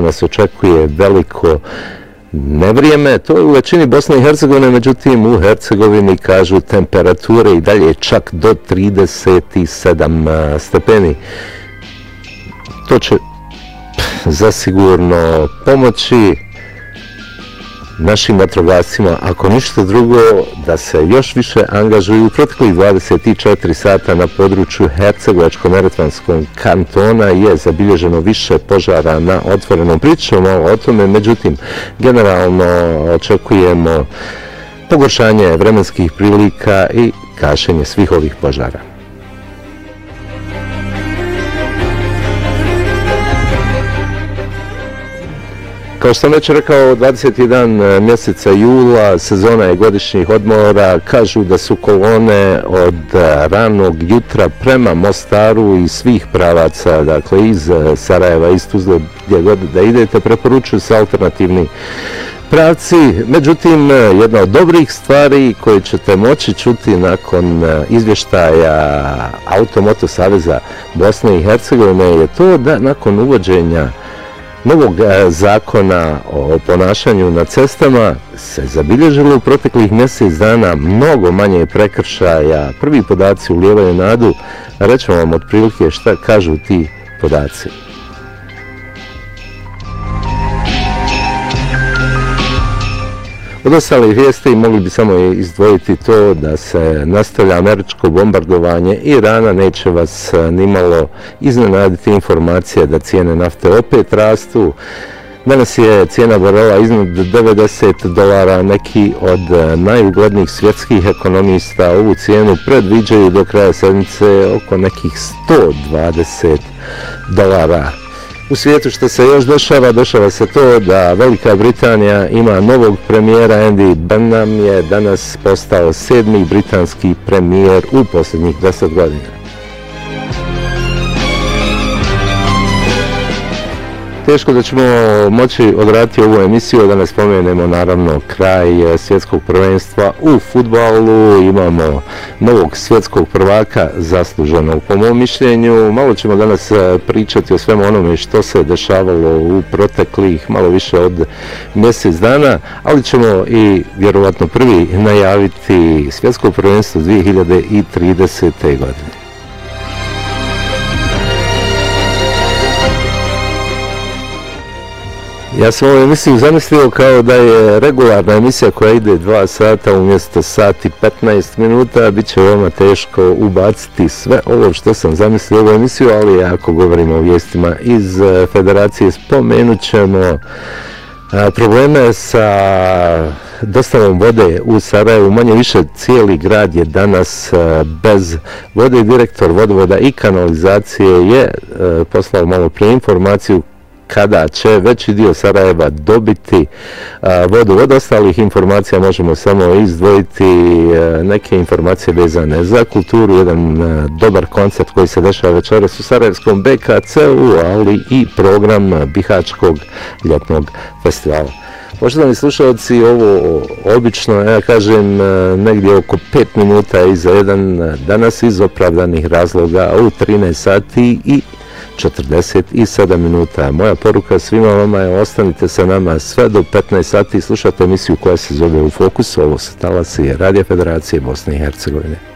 nas očekuje veliko nevrijeme. To je u većini Bosne i Hercegovine, međutim u Hercegovini kažu temperature i dalje čak do 37 stepeni. To će zasigurno pomoći našim vatrogascima, ako ništa drugo, da se još više angažuju. U proteklih 24 sata na području Hercegovačko-neretvanskog kantona je zabilježeno više požara na otvorenom. Pričamo malo o tome, međutim, generalno očekujemo pogoršanje vremenskih prilika i gašenje svih ovih požara. Kao što sam već rekao, 21 mjeseca jula, sezona je godišnjih odmora, kažu da su kolone od ranog jutra prema Mostaru i svih pravaca, dakle iz Sarajeva, iz Tuzle, gdje god da idete, preporučuju se alternativni pravci. Međutim, jedna od dobrih stvari koje ćete moći čuti nakon izvještaja Automoto Saveza Bosne i Hercegovine je to da nakon uvođenja novog zakona o ponašanju na cestama se zabilježilo u proteklih mjesec dana mnogo manje prekršaja. Prvi podaci ulijevaju nadu, a rećemo vam otprilike šta kažu ti podaci. Od ostalih vijesti mogli bi samo izdvojiti to da se nastavlja američko bombardovanje Irana. Neće vas nimalo iznenaditi informacija da cijene nafte opet rastu. Danas je cijena barela iznad $90. Neki od najugodnijih svjetskih ekonomista ovu cijenu predviđaju do kraja sedmice oko nekih $120. U svijetu što se još dešava se to da Velika Britanija ima novog premijera. Andy Burnham je danas postao 7. britanski premijer u posljednjih 10 godina. Teško da ćemo moći odraditi ovu emisiju, da ne spomenemo naravno kraj svjetskog prvenstva u fudbalu. Imamo novog svjetskog prvaka zasluženog po mom mišljenju. Malo ćemo danas pričati o svemu onome što se dešavalo u proteklih malo više od mjesec dana, ali ćemo i vjerovatno prvi najaviti svjetsko prvenstvo 2030. godine. Ja sam ovu emisiju zamislio kao da je regularna emisija koja ide 2 sata umjesto sat i 15 minuta. Biće veoma teško ubaciti sve ovo što sam zamislio u ovu emisiju, ali ako govorimo o vijestima iz Federacije, spomenut ćemo probleme sa dostavom vode u Sarajevu. Manje više cijeli grad je danas bez vode. Direktor vodovoda i kanalizacije je poslao malo prije informaciju kada će veći dio Sarajeva dobiti vodu. Od ostalih informacija možemo samo izdvojiti neke informacije vezane za kulturu, jedan dobar koncert koji se dešava večeras u Sarajevskom BKC-u, ali i program Bihaćkog ljetnog festivala. Poštovani slušalci, ovo obično, ja kažem, negdje oko 5 minuta iza 1, danas iz opravdanih razloga u 13 sati i 47 minuta. Moja poruka svima vama je ostanite sa nama sve do 15 sati i slušate emisiju koja se zove U fokusu. Ovo su talasi Radio Federacije Bosne i Hercegovine.